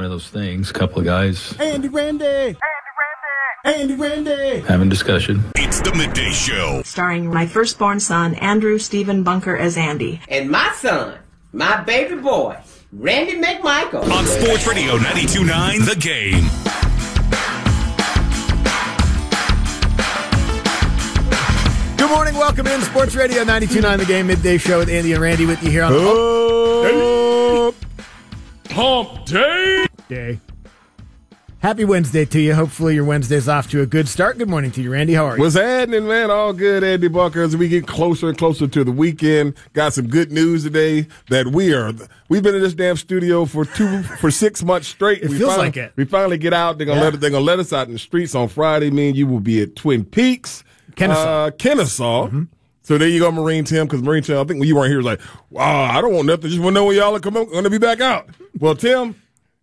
of those things. A couple of guys. Andy Randy! Having discussion. It's the Midday Show. Starring my firstborn son, Andrew Stephen Bunker, as Andy. And my son, my baby boy, Randy McMichael. On Sports Radio 92.9 The Game. Good morning, welcome in Sports Radio 92.9 The Game Midday Show with Andy and Randy with you here on the Hump Day. Happy Wednesday to you. Hopefully your Wednesday's off to a good start. Good morning to you, Randy. How are you? What's happening, man? All good, Andy Bunker. As we get closer and closer to the weekend, got some good news today that we've been in this damn studio for 6 months straight. It feels like it. We finally get out. They're gonna let us out in the streets on Friday. Me and you will be at Twin Peaks, Kennesaw. Mm-hmm. So there you go, Marine Tim. Because Marine Tim, I think when you weren't here, was like, wow, I don't want nothing. Just want to know when y'all are going to be back out. Well, Tim,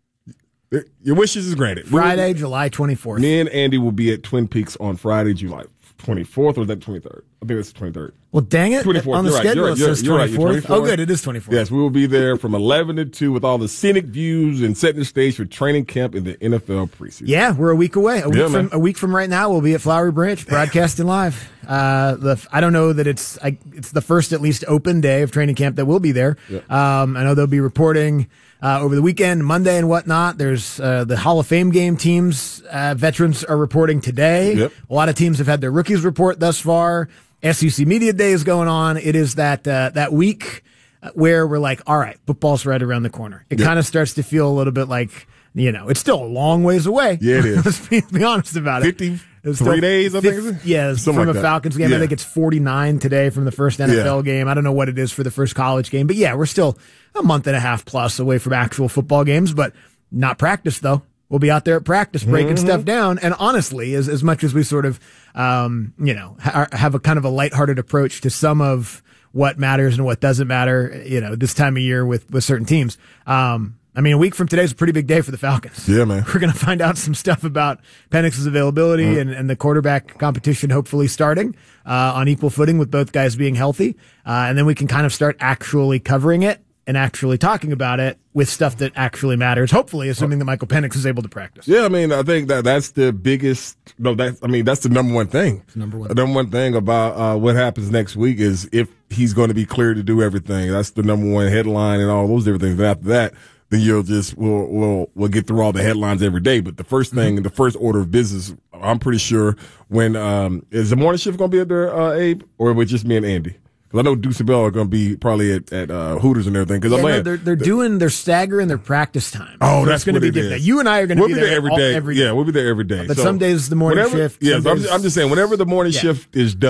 your wishes is granted. Friday, July 24th. Me and Andy will be at Twin Peaks on Friday, July 24th, or is that 23rd? I think it's the 23rd. Well, dang it. 24th. On the schedule, it says 24th. Oh, good. It is 24th. Yes, we will be there from 11 to 2 with all the scenic views and setting the stage for training camp in the NFL preseason. Yeah, we're a week away. A week from right now, we'll be at Flowery Branch broadcasting live. I don't know that it's the first, at least, open day of training camp that we'll be there. Yep. I know they'll be reporting over the weekend, Monday and whatnot. There's the Hall of Fame game teams. Veterans are reporting today. Yep. A lot of teams have had their rookies report thus far. SEC Media Day is going on. It is that week where we're like, all right, football's right around the corner. It kind of starts to feel a little bit like, it's still a long ways away. Yeah, it is. Let's be honest about it. 53 days, I think. Yeah, from a Falcons game. Yeah. I think it's 49 today from the first NFL game. I don't know what it is for the first college game. But yeah, we're still a month and a half plus away from actual football games, but not practice, though. We'll be out there at practice breaking stuff down. And honestly, as much as we sort of, have a kind of a lighthearted approach to some of what matters and what doesn't matter, this time of year with certain teams. A week from today is a pretty big day for the Falcons. Yeah, man. We're going to find out some stuff about Penix's availability and the quarterback competition hopefully starting on equal footing with both guys being healthy. And then we can kind of start actually covering it and actually talking about it with stuff that actually matters, hopefully, assuming that Michael Penix is able to practice. Yeah, I think that's the biggest – that's the number one thing. The number one thing about what happens next week is if he's going to be cleared to do everything. That's the number one headline and all those different things. And after that, then we'll get through all the headlines every day. But the first thing, the first order of business, I'm pretty sure when is the morning shift going to be up there, Abe, or with just me and Andy? Because I know Deuce and Bell are going to be probably at Hooters and everything. Because they're staggering their practice time. Oh, so that's going to be different. You and I are going to be there every day. Yeah, we'll be there every day. But some days the morning shift. Yeah, I'm just saying, whenever the morning shift is done.